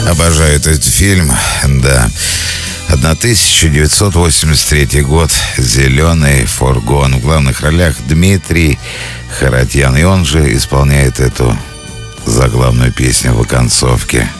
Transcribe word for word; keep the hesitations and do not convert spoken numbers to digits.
Обожаю этот фильм, да. тысяча девятьсот восемьдесят третий год. «Зеленый фургон». В главных ролях Дмитрий Харатьян. И он же исполняет эту заглавную песню в оконцовке.